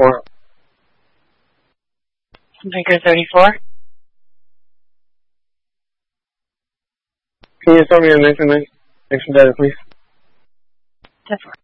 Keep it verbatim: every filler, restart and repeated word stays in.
thirty-four. Baker thirty-four. Can you tell me your name and nation data, please? ten four.